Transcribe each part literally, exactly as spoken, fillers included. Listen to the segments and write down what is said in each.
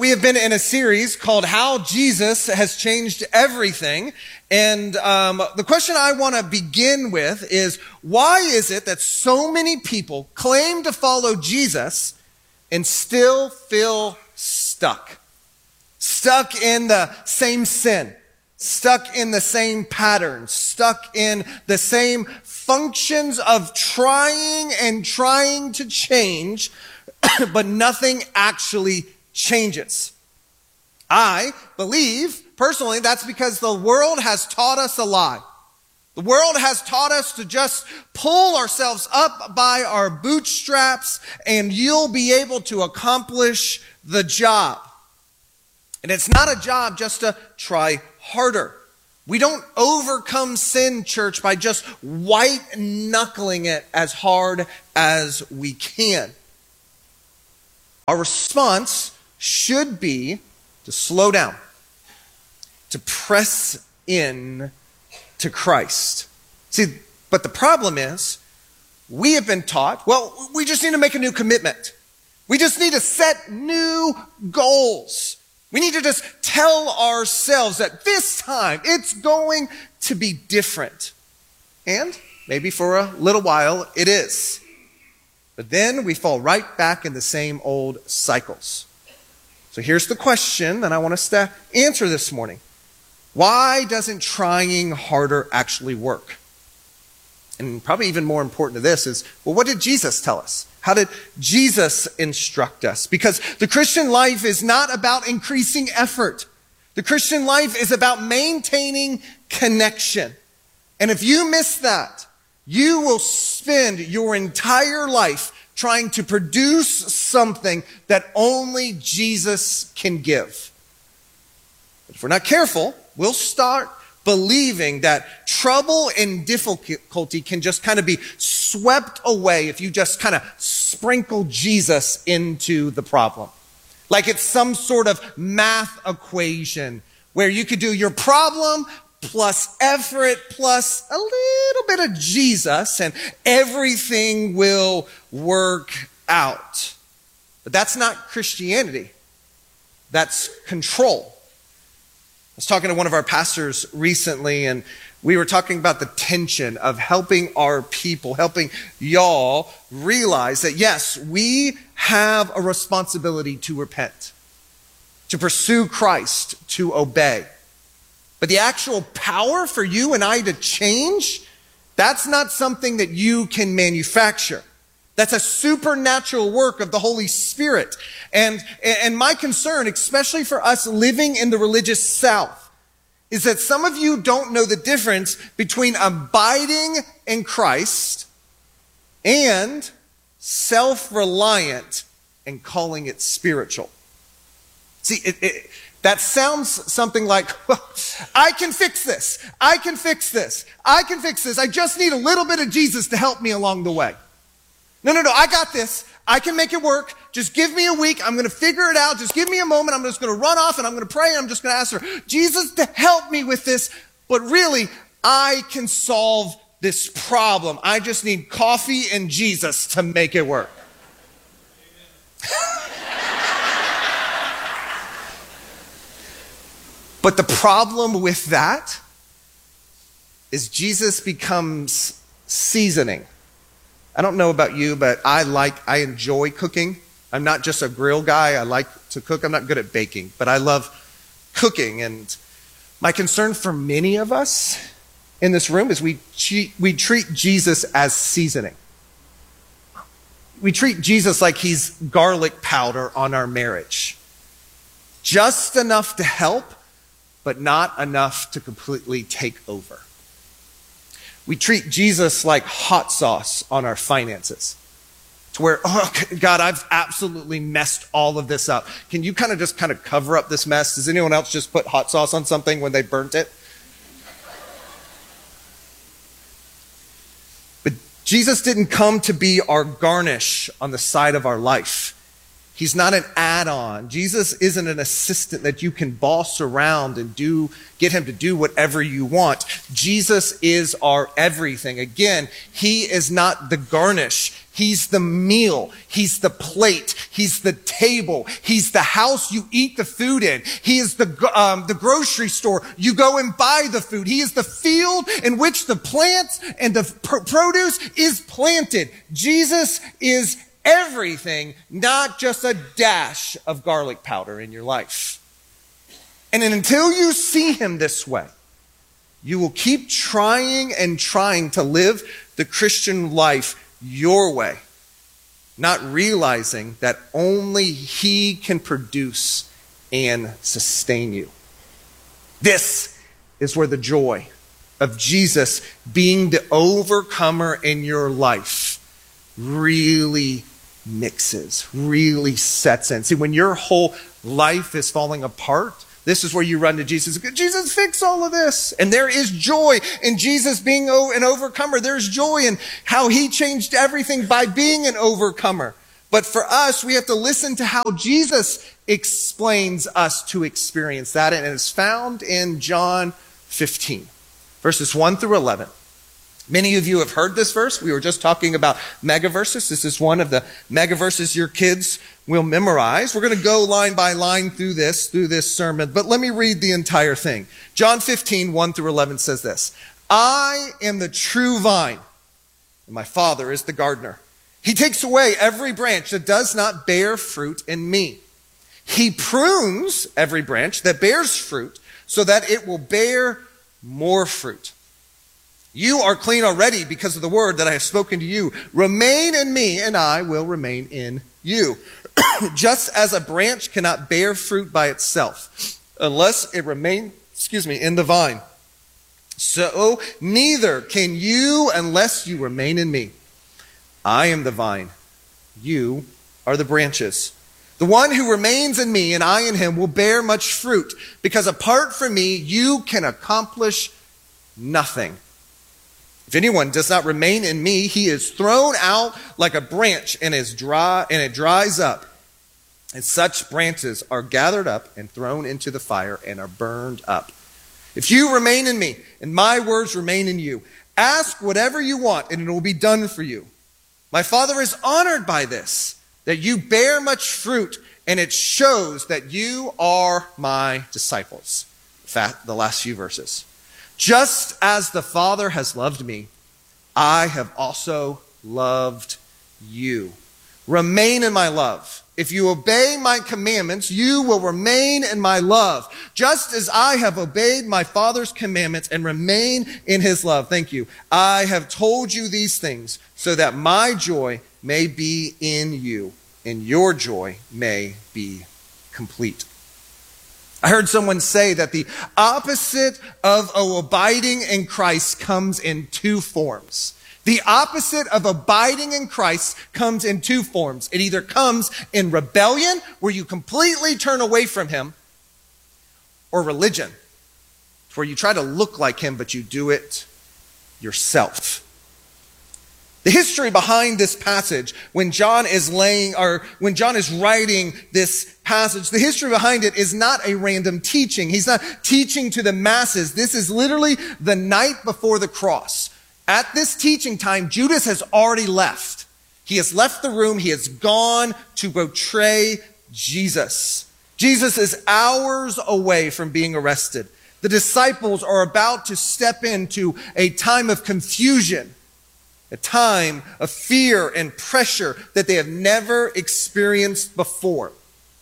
we have been in a series called How Jesus Has Changed Everything. And um, the question I want to begin with is, why is it that so many people claim to follow Jesus and still feel stuck? Stuck in the same sin, stuck in the same patterns, stuck in the same functions of trying and trying to change, but nothing actually changes. I believe, personally, that's because the world has taught us a lie. The world has taught us to just pull ourselves up by our bootstraps and you'll be able to accomplish the job. And it's not a job just to try harder. We don't overcome sin, church, by just white-knuckling it as hard as we can. Our response should be to slow down, to press in to Christ. See, but the problem is, we have been taught, well, we just need to make a new commitment. We just need to set new goals. We need to just tell ourselves that this time it's going to be different. And maybe for a little while it is. But then we fall right back in the same old cycles. So here's the question that I want us to answer this morning. Why doesn't trying harder actually work? And probably even more important to this is, well, what did Jesus tell us? How did Jesus instruct us? Because the Christian life is not about increasing effort. The Christian life is about maintaining connection. And if you miss that, you will spend your entire life trying to produce something that only Jesus can give. But if we're not careful, we'll start believing that trouble and difficulty can just kind of be swept away if you just kind of sprinkle Jesus into the problem. Like it's some sort of math equation where you could do your problem plus effort plus a little bit of Jesus and everything will work out. But that's not Christianity. That's control. I was talking to one of our pastors recently, and we were talking about the tension of helping our people, helping y'all realize that, yes, we have a responsibility to repent, to pursue Christ, to obey. But the actual power for you and I to change, that's not something that you can manufacture. That's a supernatural work of the Holy Spirit. And, and my concern, especially for us living in the religious South, is that some of you don't know the difference between abiding in Christ and self-reliant and calling it spiritual. See, it, it, that sounds something like, well, I can fix this. I can fix this. I can fix this. I just need a little bit of Jesus to help me along the way. No, no, no, I got this. I can make it work. Just give me a week. I'm going to figure it out. Just give me a moment. I'm just going to run off and I'm going to pray and I'm just going to ask for Jesus to help me with this. But really, I can solve this problem. I just need coffee and Jesus to make it work. But the problem with that is Jesus becomes seasoning. I don't know about you, but I like, I enjoy cooking. I'm not just a grill guy. I like to cook. I'm not good at baking, but I love cooking. And my concern for many of us in this room is we cheat, we treat Jesus as seasoning. We treat Jesus like he's garlic powder on our marriage. Just enough to help, but not enough to completely take over. We treat Jesus like hot sauce on our finances. To where, oh God, I've absolutely messed all of this up. Can you kind of just kind of cover up this mess? Does anyone else just put hot sauce on something when they burnt it? But Jesus didn't come to be our garnish on the side of our life. He's not an add-on. Jesus isn't an assistant that you can boss around and do, get him to do whatever you want. Jesus is our everything. Again, he is not the garnish. He's the meal. He's the plate. He's the table. He's the house you eat the food in. He is the, um, the grocery store. You go and buy the food. He is the field in which the plants and the pr- produce is planted. Jesus is everything, not just a dash of garlic powder in your life. And then until you see him this way, you will keep trying and trying to live the Christian life your way, not realizing that only he can produce and sustain you. This is where the joy of Jesus being the overcomer in your life really mixes, really sets in. See, when your whole life is falling apart, this is where you run to Jesus. Jesus, fix all of this. And there is joy in Jesus being an overcomer. There's joy in how he changed everything by being an overcomer. But for us, we have to listen to how Jesus explains us to experience that. And it's found in John fifteen, verses one through eleven. Many of you have heard this verse. We were just talking about mega verses. This is one of the mega verses your kids will memorize. We're going to go line by line through this, through this sermon, but let me read the entire thing. John fifteen, one through eleven says this: I am the true vine, and my Father is the gardener. He takes away every branch that does not bear fruit in me. He prunes every branch that bears fruit so that it will bear more fruit. You are clean already because of the word that I have spoken to you. Remain in me, and I will remain in you. Just as a branch cannot bear fruit by itself, unless it remain, excuse me, in the vine, so neither can you unless you remain in me. I am the vine. You are the branches. The one who remains in me and I in him will bear much fruit, because apart from me, you can accomplish nothing. If anyone does not remain in me, he is thrown out like a branch and is dry, and it dries up. And such branches are gathered up and thrown into the fire and are burned up. If you remain in me and my words remain in you, ask whatever you want and it will be done for you. My Father is honored by this, that you bear much fruit, and it shows that you are my disciples. The last few verses. Just as the Father has loved me, I have also loved you. Remain in my love. If you obey my commandments, you will remain in my love, just as I have obeyed my Father's commandments and remain in his love. Thank you. I have told you these things so that my joy may be in you and your joy may be complete. I heard someone say that the opposite of abiding in Christ comes in two forms. The opposite of abiding in Christ comes in two forms. It either comes in rebellion, where you completely turn away from him, or religion, where you try to look like him, but you do it yourself. The history behind this passage, when John is laying, or when John is writing this passage, the history behind it is not a random teaching. He's not teaching to the masses. This is literally the night before the cross. At this teaching time, Judas has already left. He has left the room. He has gone to betray Jesus. Jesus is hours away from being arrested. The disciples are about to step into a time of confusion, a time of fear and pressure that they have never experienced before.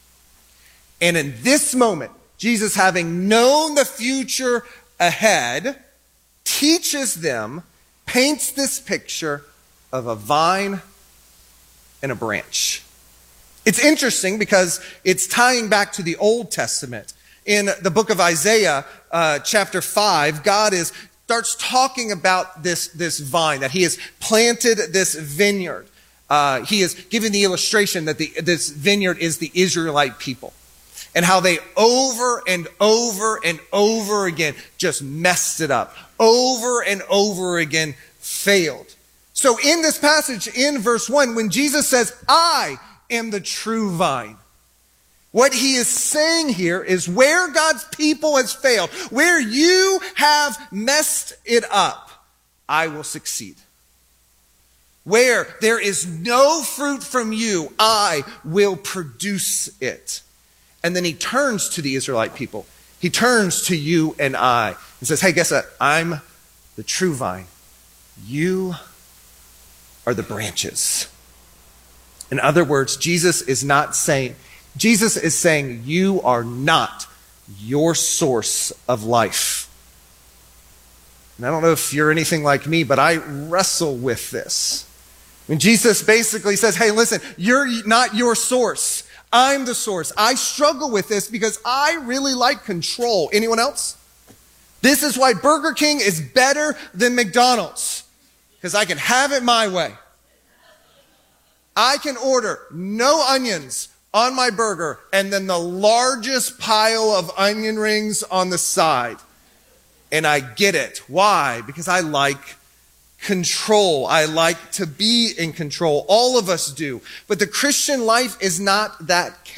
And in this moment, Jesus, having known the future ahead, teaches them, paints this picture of a vine and a branch. It's interesting because it's tying back to the Old Testament. In the book of Isaiah, uh, chapter five, God is starts talking about this, this vine, that he has planted this vineyard. Uh, he has given the illustration that the, this vineyard is the Israelite people, and how they over and over and over again just messed it up. Over and over again failed. So in this passage, in verse one, when Jesus says, I am the true vine. What he is saying here is where God's people has failed, where you have messed it up, I will succeed. Where there is no fruit from you, I will produce it. And then he turns to the Israelite people. He turns to you and I and says, hey, guess what? I'm the true vine. You are the branches. In other words, Jesus is not saying, Jesus is saying you are not your source of life. And I don't know if you're anything like me, but I wrestle with this. When Jesus basically says, hey, listen, you're not your source. I'm the source. I struggle with this because I really like control. Anyone else? This is why Burger King is better than McDonald's, because I can have it my way. I can order no onions on my burger and then the largest pile of onion rings on the side. And I get it. Why? Because I like control. I like to be in control. All of us do. But the Christian life is not that